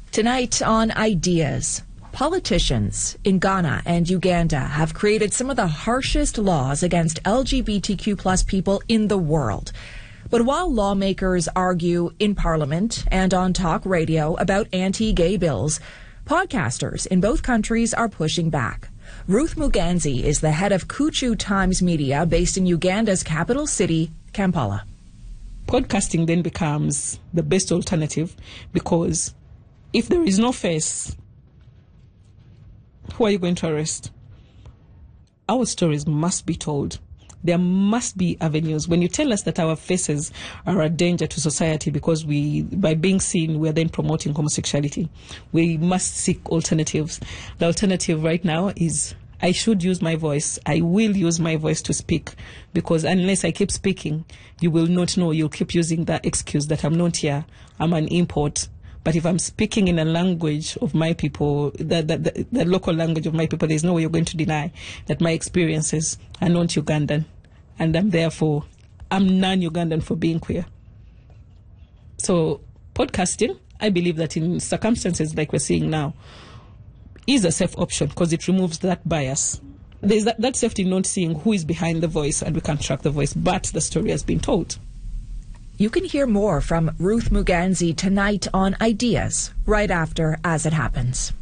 Tonight on Ideas, politicians in Ghana and Uganda have created some of the harshest laws against LGBTQ plus people in the world. But while lawmakers argue in Parliament and on talk radio about anti-gay bills, podcasters in both countries are pushing back. Ruth Muganzi is the head of Kuchu Times Media based in Uganda's capital city, Kampala. Podcasting then becomes the best alternative because if there is no face, who are you going to arrest? Our stories must be told. There must be avenues. When you tell us that our faces are a danger to society because by being seen, we are then promoting homosexuality, we must seek alternatives. The alternative right now is I should use my voice. I will use my voice to speak because unless I keep speaking, you will not know. You'll keep using that excuse that I'm not here, I'm an import. But if I'm speaking in a language of my people, the local language of my people, there's no way you're going to deny that my experiences are not Ugandan. And I'm non-Ugandan for being queer. So podcasting, I believe that in circumstances like we're seeing now, is a safe option because it removes that bias. There's that safety in not seeing who is behind the voice and we can't track the voice, but the story has been told. You can hear more from Ruth Muganzi tonight on Ideas, right after As It Happens.